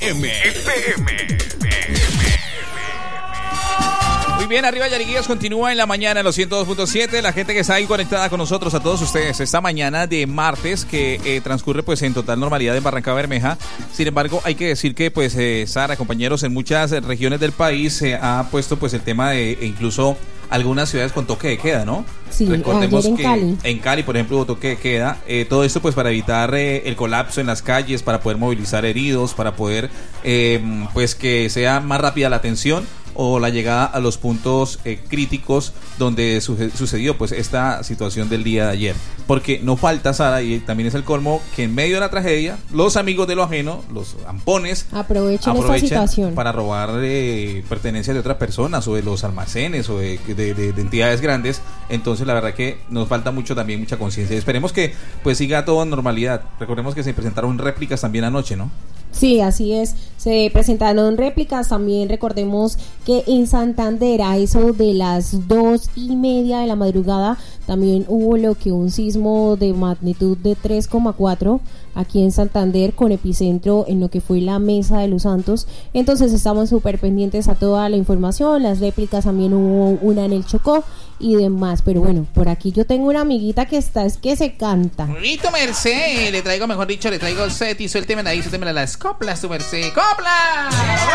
Muy bien, arriba Yariguillos continúa en la mañana en los 102.7. La gente que está ahí conectada con nosotros, a todos ustedes, esta mañana de martes que transcurre pues en total normalidad en Barrancabermeja. Sin embargo, hay que decir que pues Sara, compañeros, en muchas regiones del país se ha puesto pues el tema de incluso algunas ciudades con toque de queda, ¿no? Sí, recordemos ayer en que Cali. en Cali, por ejemplo, hubo toque de queda. Todo esto pues para evitar el colapso en las calles, para poder movilizar heridos, para poder pues que sea más rápida la atención o la llegada a los puntos críticos donde sucedió pues esta situación del día de ayer. Porque no falta, Sara, y también es el colmo, que en medio de la tragedia, los amigos de lo ajeno, los ampones, aprovechan esta situación para robar pertenencias de otras personas o de los almacenes o de entidades grandes. Entonces la verdad que nos falta mucho también, mucha conciencia. Esperemos que pues siga todo en normalidad. Recordemos que se presentaron réplicas también anoche, ¿no? Sí, así es, se presentaron réplicas. También recordemos que en Santander a eso de las 2:30 de la madrugada también hubo lo que un sismo de magnitud de 3,4 aquí en Santander, con epicentro en lo que fue la Mesa de los Santos. Entonces estamos súper pendientes a toda la información. Las réplicas también hubo una en el Chocó y demás, pero bueno, por aquí yo tengo una amiguita que es que se canta. Y tu merced, le traigo set y suéltemela ahí, suéltemela las coplas, tu merced. ¡Copla!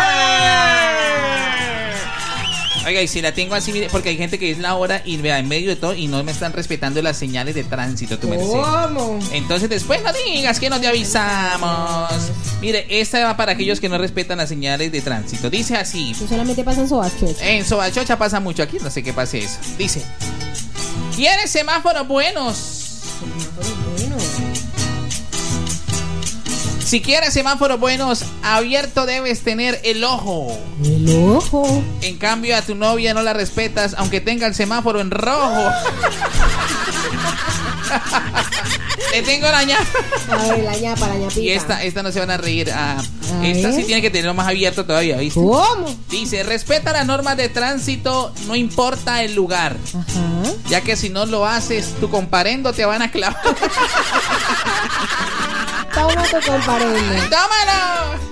Oiga, y si la tengo así, mire, porque hay gente que es la hora y vea en medio de todo y no me están respetando las señales de tránsito, tu merced. ¿Cómo? Entonces después no digas que no te avisamos. Mire, esta va para aquellos que no respetan las señales de tránsito. Dice así. Eso solamente pasa en Sobachocha. En Sobachocha pasa mucho, aquí no sé qué pase eso. Dice: ¿quieres semáforos buenos? Si quieres semáforos buenos, abierto debes tener el ojo. El ojo. En cambio, a tu novia no la respetas, aunque tenga el semáforo en rojo. Le tengo la ñapa. A ver, la ñapa, la ñapita. Y esta no se van a reír. Esta ver. sí tiene que tenerlo más abierto todavía, ¿viste? ¿Cómo? Dice: respeta las normas de tránsito, no importa el lugar. Ajá. Ya que si no lo haces, tu comparendo te van a clavar. Toma tu comparendo. ¡Tómalo!